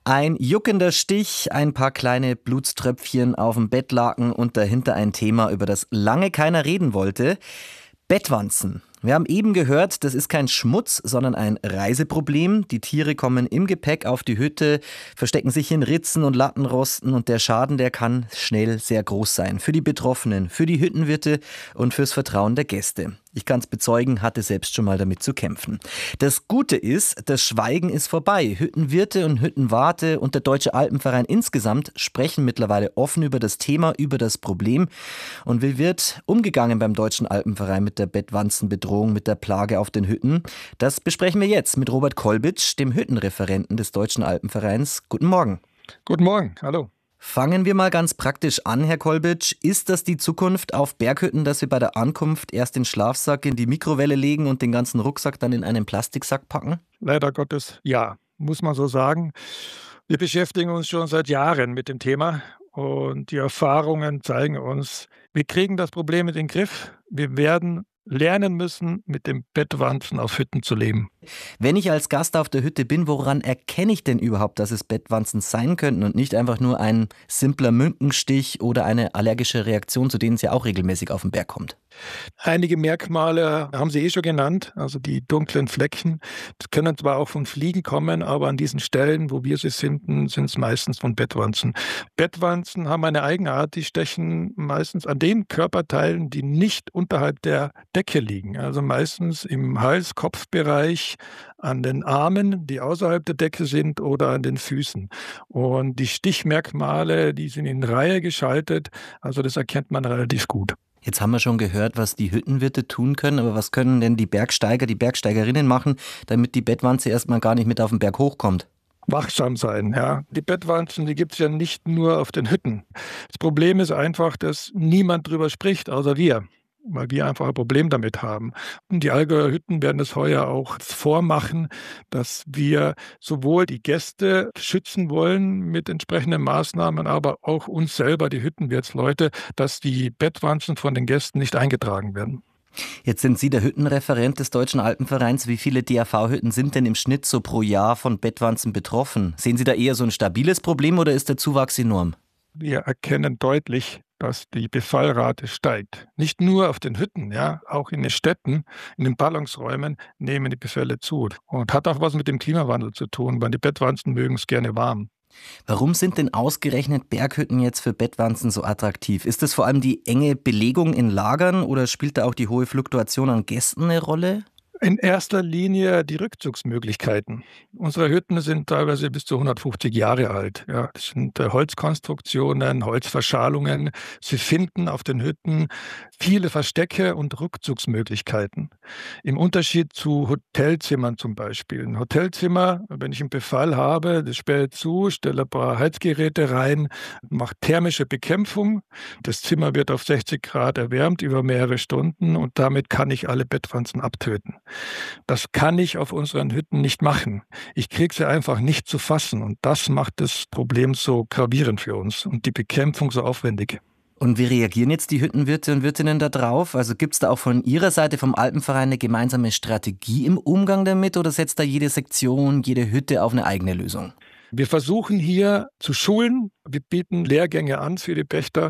Ein juckender Stich, ein paar kleine Blutströpfchen auf dem Bettlaken und dahinter ein Thema, über das lange keiner reden wollte. Bettwanzen. Wir haben eben gehört, das ist kein Schmutz, sondern ein Reiseproblem. Die Tiere kommen im Gepäck auf die Hütte, verstecken sich in Ritzen und Lattenrosten und der Schaden, der kann schnell sehr groß sein. Für die Betroffenen, für die Hüttenwirte und fürs Vertrauen der Gäste. Ich kann es bezeugen, hatte selbst schon mal damit zu kämpfen. Das Gute ist, das Schweigen ist vorbei. Hüttenwirte und Hüttenwarte und der Deutsche Alpenverein insgesamt sprechen mittlerweile offen über das Thema, über das Problem. Und wie wird umgegangen beim Deutschen Alpenverein mit der Bettwanzenbedrohung, mit der Plage auf den Hütten? Das besprechen wir jetzt mit Robert Kolbitsch, dem Hüttenreferenten des Deutschen Alpenvereins. Guten Morgen. Guten Morgen, hallo. Fangen wir mal ganz praktisch an, Herr Kolbitsch. Ist das die Zukunft auf Berghütten, dass wir bei der Ankunft erst den Schlafsack in die Mikrowelle legen und den ganzen Rucksack dann in einen Plastiksack packen? Leider Gottes, ja, muss man so sagen. Wir beschäftigen uns schon seit Jahren mit dem Thema und die Erfahrungen zeigen uns, wir kriegen das Problem in den Griff. Wir werden lernen müssen, mit dem Bettwanzen auf Hütten zu leben. Wenn ich als Gast auf der Hütte bin, woran erkenne ich denn überhaupt, dass es Bettwanzen sein könnten und nicht einfach nur ein simpler Mückenstich oder eine allergische Reaktion, zu denen es ja auch regelmäßig auf den Berg kommt? Einige Merkmale haben Sie schon genannt, also die dunklen Flecken. Das können zwar auch von Fliegen kommen, aber an diesen Stellen, wo wir sie finden, sind es meistens von Bettwanzen. Bettwanzen haben eine Eigenart, die stechen meistens an den Körperteilen, die nicht unterhalb der Decke liegen. Also meistens im Hals-Kopf-Bereich, an den Armen, die außerhalb der Decke sind, oder an den Füßen. Und die Stichmerkmale, die sind in Reihe geschaltet, also das erkennt man relativ gut. Jetzt haben wir schon gehört, was die Hüttenwirte tun können, aber was können denn die Bergsteiger, die Bergsteigerinnen machen, damit die Bettwanze erstmal gar nicht mit auf den Berg hochkommt? Wachsam sein, ja. Die Bettwanzen, die gibt es ja nicht nur auf den Hütten. Das Problem ist einfach, dass niemand drüber spricht, außer wir, weil wir einfach ein Problem damit haben. Und die Allgäuer Hütten werden es heuer auch vormachen, dass wir sowohl die Gäste schützen wollen mit entsprechenden Maßnahmen, aber auch uns selber, die Hüttenwirtsleute, dass die Bettwanzen von den Gästen nicht eingetragen werden. Jetzt sind Sie der Hüttenreferent des Deutschen Alpenvereins. Wie viele DAV-Hütten sind denn im Schnitt so pro Jahr von Bettwanzen betroffen? Sehen Sie da eher so ein stabiles Problem oder ist der Zuwachs enorm? Wir erkennen deutlich, dass die Befallrate steigt. Nicht nur auf den Hütten, ja, auch in den Städten, in den Ballungsräumen nehmen die Befälle zu. Und hat auch was mit dem Klimawandel zu tun, weil die Bettwanzen mögen es gerne warm. Warum sind denn ausgerechnet Berghütten jetzt für Bettwanzen so attraktiv? Ist es vor allem die enge Belegung in Lagern oder spielt da auch die hohe Fluktuation an Gästen eine Rolle? In erster Linie die Rückzugsmöglichkeiten. Unsere Hütten sind teilweise bis zu 150 Jahre alt. Ja, das sind Holzkonstruktionen, Holzverschalungen. Sie finden auf den Hütten viele Verstecke und Rückzugsmöglichkeiten. Im Unterschied zu Hotelzimmern zum Beispiel. Ein Hotelzimmer, wenn ich einen Befall habe, das sperre zu, stelle ein paar Heizgeräte rein, mache thermische Bekämpfung. Das Zimmer wird auf 60 Grad erwärmt über mehrere Stunden und damit kann ich alle Bettwanzen abtöten. Das kann ich auf unseren Hütten nicht machen. Ich kriege sie einfach nicht zu fassen und das macht das Problem so gravierend für uns und die Bekämpfung so aufwendig. Und wie reagieren jetzt die Hüttenwirte und Wirtinnen da drauf? Also gibt es da auch von Ihrer Seite vom Alpenverein eine gemeinsame Strategie im Umgang damit oder setzt da jede Sektion, jede Hütte auf eine eigene Lösung? Wir versuchen hier zu schulen. Wir bieten Lehrgänge an für die Pächter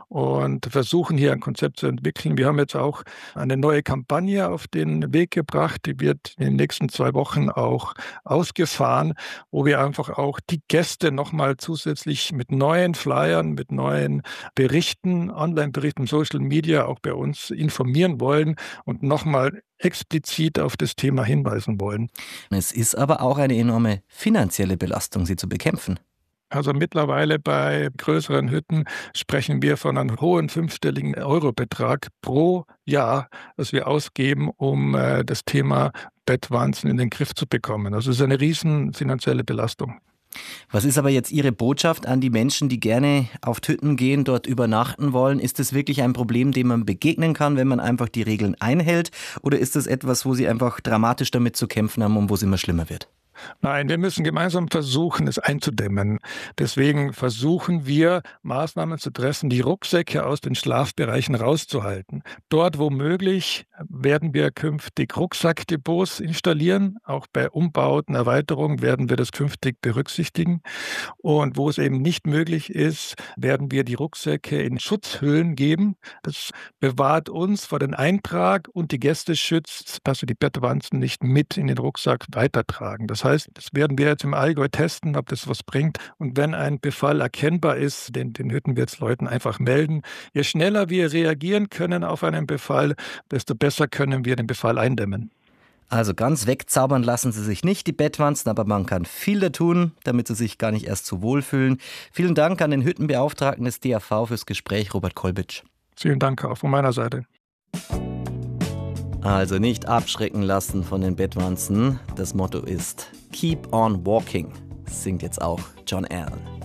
und versuchen hier ein Konzept zu entwickeln. Wir haben jetzt auch eine neue Kampagne auf den Weg gebracht. Die wird in den nächsten 2 Wochen auch ausgefahren, wo wir einfach auch die Gäste nochmal zusätzlich mit neuen Flyern, mit neuen Berichten, Online-Berichten, Social Media auch bei uns informieren wollen und nochmal explizit auf das Thema hinweisen wollen. Es ist aber auch eine enorme finanzielle Belastung, sie zu bekämpfen. Also mittlerweile bei größeren Hütten sprechen wir von einem hohen 5-stelligen Eurobetrag pro Jahr, das wir ausgeben, um das Thema Bettwanzen in den Griff zu bekommen. Also es ist eine riesen finanzielle Belastung. Was ist aber jetzt Ihre Botschaft an die Menschen, die gerne auf Hütten gehen, dort übernachten wollen? Ist es wirklich ein Problem, dem man begegnen kann, wenn man einfach die Regeln einhält? Oder ist es etwas, wo Sie einfach dramatisch damit zu kämpfen haben und wo es immer schlimmer wird? Nein, wir müssen gemeinsam versuchen, es einzudämmen. Deswegen versuchen wir, Maßnahmen zu treffen, die Rucksäcke aus den Schlafbereichen rauszuhalten. Dort, wo möglich, werden wir künftig Rucksackdepots installieren. Auch bei Umbauten, Erweiterungen werden wir das künftig berücksichtigen. Und wo es eben nicht möglich ist, werden wir die Rucksäcke in Schutzhüllen geben. Das bewahrt uns vor dem Eintrag und die Gäste schützt, dass sie die Bettwanzen nicht mit in den Rucksack weitertragen. Das heißt, das werden wir jetzt im Allgäu testen, ob das was bringt. Und wenn ein Befall erkennbar ist, den Hüttenwirtsleuten einfach melden. Je schneller wir reagieren können auf einen Befall, desto besser können wir den Befall eindämmen. Also ganz wegzaubern lassen sie sich nicht, die Bettwanzen, aber man kann viel da tun, damit sie sich gar nicht erst so wohlfühlen. Vielen Dank an den Hüttenbeauftragten des DAV fürs Gespräch, Robert Kolbitsch. Vielen Dank auch von meiner Seite. Also nicht abschrecken lassen von den Bettwanzen. Das Motto ist Keep on Walking, singt jetzt auch John Allen.